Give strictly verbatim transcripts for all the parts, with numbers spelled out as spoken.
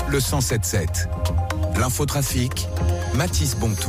le cent sept sept. L'infotrafic, Mathis Bontou.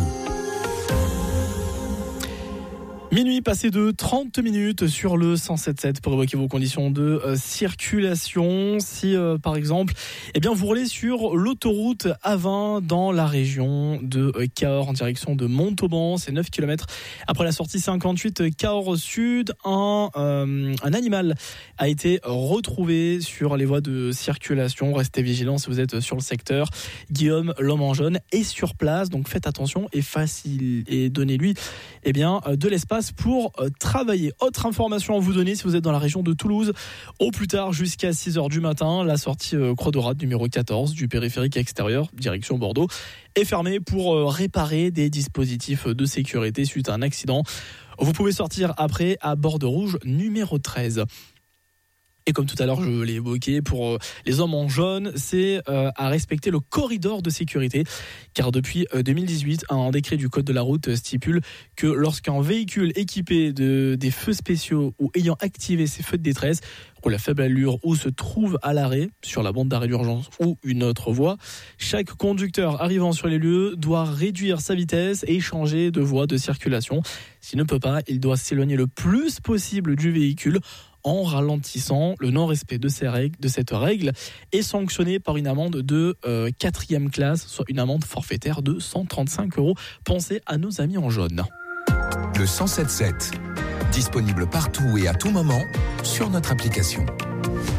Minuit passé de trente minutes sur le cent sept sept pour évoquer vos conditions de euh, circulation. Si euh, par exemple, eh bien vous roulez sur l'autoroute A vingt dans la région de euh, Cahors en direction de Montauban, c'est neuf kilomètres après la sortie cinquante-huit euh, Cahors Sud, un, euh, un animal a été retrouvé sur les voies de circulation. Restez vigilants si vous êtes sur le secteur. Guillaume, l'homme en jaune, est sur place, donc faites attention et facile et donnez-lui eh bien euh, de l'espace pour travailler. Autre information à vous donner si vous êtes dans la région de Toulouse, au plus tard jusqu'à six heures du matin, la sortie Croix d'Orade numéro quatorze du périphérique extérieur direction Bordeaux est fermée pour réparer des dispositifs de sécurité suite à un accident. Vous pouvez sortir après à Bordeaux Rouge numéro treize. Et comme tout à l'heure, je l'ai évoqué, pour les hommes en jaune, c'est à respecter le corridor de sécurité. Car depuis deux mille dix-huit, un décret du Code de la route stipule que lorsqu'un véhicule équipé de, des feux spéciaux ou ayant activé ses feux de détresse roule à faible allure ou se trouve à l'arrêt sur la bande d'arrêt d'urgence ou une autre voie, chaque conducteur arrivant sur les lieux doit réduire sa vitesse et changer de voie de circulation. S'il ne peut pas, il doit s'éloigner le plus possible du véhicule en ralentissant. Le non-respect de, ces règles, de cette règle est sanctionné par une amende de euh, quatrième classe, soit une amende forfaitaire de cent trente-cinq euros. Pensez à nos amis en jaune. Le cent sept sept, disponible partout et à tout moment sur notre application.